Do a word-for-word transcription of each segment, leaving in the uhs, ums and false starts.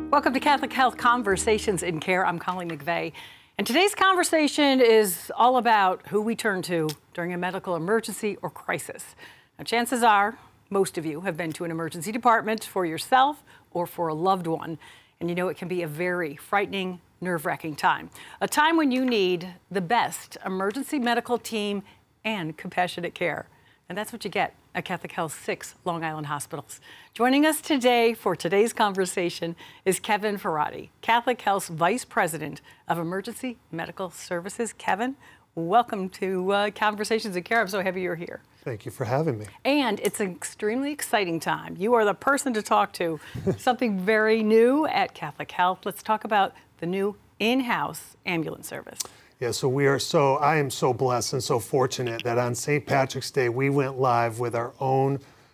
Welcome to Catholic Health Conversations in Care. I'm Colleen McVeigh. And today's conversation is all about who we turn to during a medical emergency or crisis. Now, chances are most of you have been to an emergency department for yourself or for a loved one. And you know it can be a very frightening, nerve-wracking time. A time when you need the best emergency medical team and compassionate care. And that's what you get at Catholic Health's six Long Island hospitals. Joining us today for today's conversation is Kevin Ferrati, Catholic Health's Vice President of Emergency Medical Services. Kevin, welcome to uh, Conversations in Care. I'm so happy you're here. Thank you for having me. And it's an extremely exciting time. You are the person to talk to. Something very new at Catholic Health. Let's talk about the new in-house ambulance service. Yeah, so we are so, I am so blessed and so fortunate that on Saint Patrick's Day, we went live with our own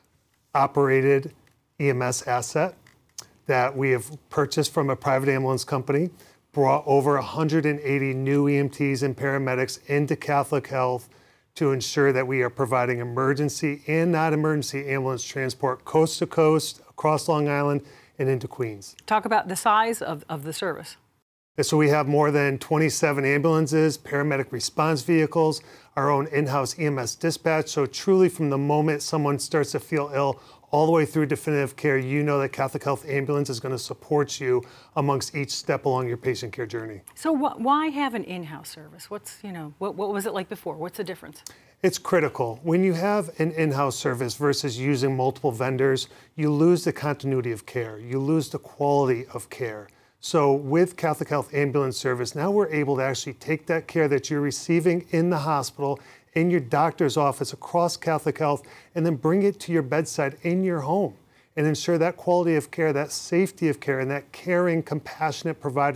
operated E M S asset that we have purchased from a private ambulance company, brought over one hundred eighty new E M Ts and paramedics into Catholic Health to ensure that we are providing emergency and non-emergency ambulance transport coast to coast, across Long Island, and into Queens. Talk about the size of, of the service. So we have more than twenty-seven ambulances, paramedic response vehicles, our own in-house E M S dispatch. So truly from the moment someone starts to feel ill all the way through definitive care, you know that Catholic Health Ambulance is going to support you amongst each step along your patient care journey. So wh why have an in-house service? What's, you know, what, what was it like before? What's the difference? It's critical. When you have an in-house service versus using multiple vendors, you lose the continuity of care. You lose the quality of care. So with Catholic Health Ambulance Service, now we're able to actually take that care that you're receiving in the hospital, in your doctor's office, across Catholic Health, and then bring it to your bedside in your home and ensure that quality of care, that safety of care, and that caring, compassionate provider